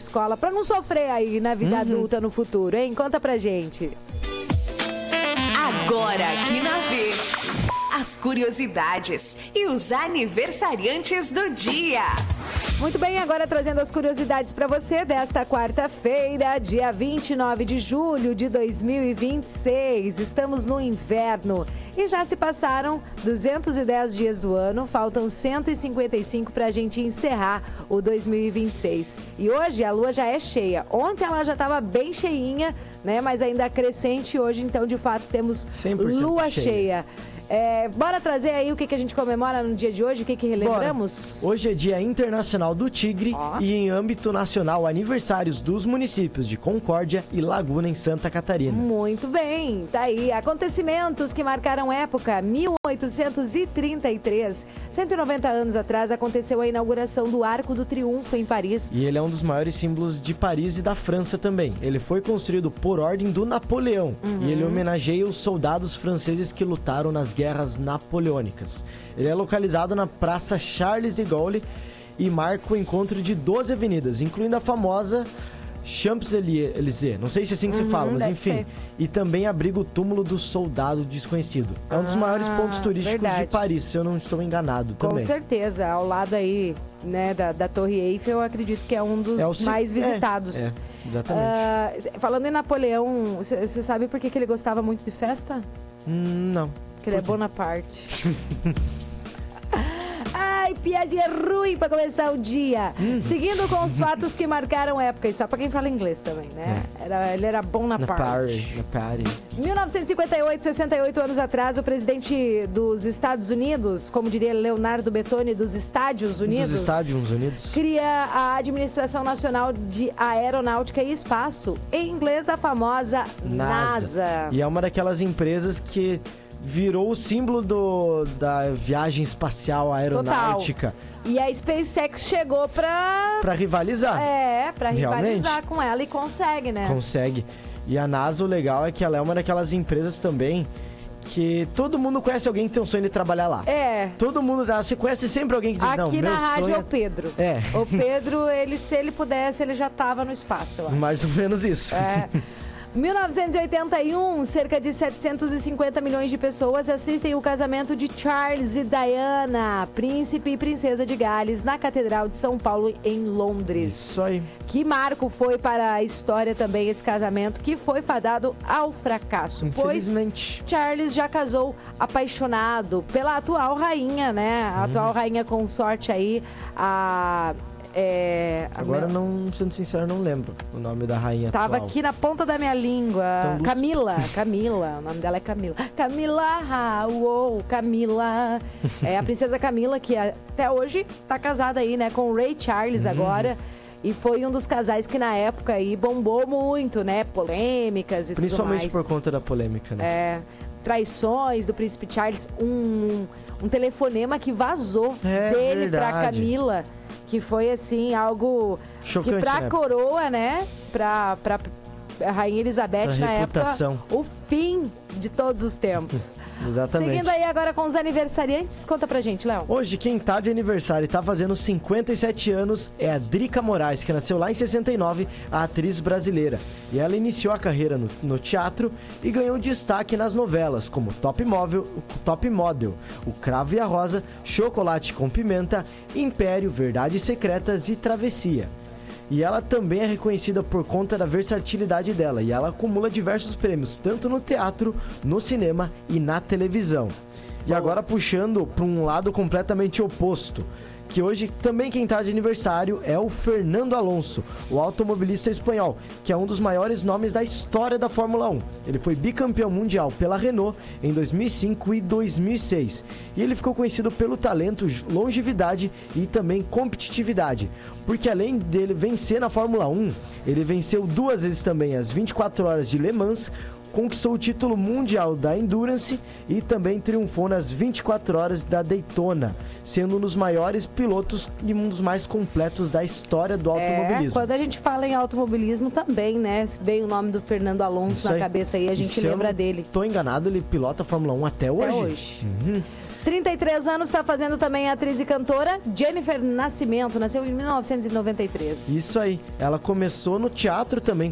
escola, pra não sofrer aí na vida adulta no futuro, hein? Conta pra gente. Agora aqui na V, as curiosidades e os aniversariantes do dia. Muito bem, agora trazendo as curiosidades para você desta quarta-feira, dia 29 de julho de 2026. Estamos no inverno e já se passaram 210 dias do ano, faltam 155 para a gente encerrar o 2026. E hoje a lua já é cheia. Ontem ela já estava bem cheinha, né? Mas ainda crescente hoje, então de fato temos lua cheia. Bora trazer aí o que a gente comemora no dia de hoje, o que relembramos? Bora. Hoje é Dia Internacional do Tigre e em âmbito nacional, aniversários dos municípios de Concórdia e Laguna, em Santa Catarina. Muito bem, tá aí. Acontecimentos que marcaram época, 1833, 190 anos atrás, aconteceu a inauguração do Arco do Triunfo em Paris. E ele é um dos maiores símbolos de Paris e da França também. Ele foi construído por ordem do Napoleão e ele homenageia os soldados franceses que lutaram nas guerras napoleônicas. Ele é localizado na Praça Charles de Gaulle e marca o encontro de 12 avenidas, incluindo a famosa Champs-Élysées. Não sei se é assim que se fala, mas enfim. E também abriga o túmulo do soldado desconhecido. É um dos maiores pontos turísticos de Paris, se eu não estou enganado também. Com certeza, ao lado aí, né, da Torre Eiffel, eu acredito que é um dos mais visitados. Exatamente. Falando em Napoleão, você sabe por que ele gostava muito de festa? Não. Porque ele é Bonaparte. Ai, piadinha ruim pra começar o dia. Seguindo com os fatos que marcaram época. E só pra quem fala inglês também, né? Ele era Bonaparte. Na Paris. 1958, 68 anos atrás, o presidente dos Estados Unidos, como diria Leonardo Bettoni, dos Estádios Unidos, cria a Administração Nacional de Aeronáutica e Espaço, em inglês a famosa NASA. E é uma daquelas empresas que virou o símbolo da viagem espacial aeronáutica. Total. E a SpaceX chegou pra rivalizar. Pra rivalizar com ela e consegue, né? Consegue. E a NASA, o legal é que ela é uma daquelas empresas também que todo mundo conhece alguém que tem um sonho de trabalhar lá. Todo mundo, você conhece sempre alguém que diz, não, aqui meu na rádio sonho é o Pedro. O Pedro, se ele pudesse, ele já tava no espaço, eu acho. Mais ou menos isso. 1981, cerca de 750 milhões de pessoas assistem o casamento de Charles e Diana, príncipe e princesa de Gales, na Catedral de São Paulo, em Londres. Isso aí. Que marco foi para a história também esse casamento, que foi fadado ao fracasso. Infelizmente. Pois Charles já casou apaixonado pela atual rainha, né? A atual rainha consorte aí, Agora, sendo sincero, não lembro o nome da rainha Tava atual. aqui na ponta da minha língua. Então, Camila, o nome dela é Camila. Camila. É a princesa Camila, que até hoje tá casada aí, né, com o Ray Charles agora. E foi um dos casais que na época aí bombou muito, né, polêmicas e tudo mais. Principalmente por conta da polêmica, né? Traições do príncipe Charles, um telefonema que vazou dele pra Camila. Que foi, assim, algo chocante, que pra coroa, né? Pra a Rainha Elizabeth, na época, o fim de todos os tempos. Exatamente. Seguindo aí agora com os aniversariantes, conta pra gente, Léo. Hoje, quem tá de aniversário e tá fazendo 57 anos é a Drica Moraes, que nasceu lá em 69, a atriz brasileira. E ela iniciou a carreira no teatro e ganhou destaque nas novelas, como Top Model, O Cravo e a Rosa, Chocolate com Pimenta, Império, Verdades Secretas e Travessia. E ela também é reconhecida por conta da versatilidade dela. E ela acumula diversos prêmios, tanto no teatro, no cinema e na televisão. E agora puxando para um lado completamente oposto, que hoje também quem está de aniversário é o Fernando Alonso, o automobilista espanhol, que é um dos maiores nomes da história da Fórmula 1. Ele foi bicampeão mundial pela Renault em 2005 e 2006. E ele ficou conhecido pelo talento, longevidade e também competitividade. Porque além dele vencer na Fórmula 1, ele venceu 2 vezes também as 24 horas de Le Mans, conquistou o título mundial da Endurance e também triunfou nas 24 horas da Daytona, sendo um dos maiores pilotos e um dos mais completos da história do automobilismo. Quando a gente fala em automobilismo também, né? Vem o nome do Fernando Alonso na cabeça aí, a gente lembra dele. Tô enganado, ele pilota a Fórmula 1 até hoje. 33 anos, está fazendo também a atriz e cantora Jennifer Nascimento, nasceu em 1993. Isso aí. Ela começou no teatro também,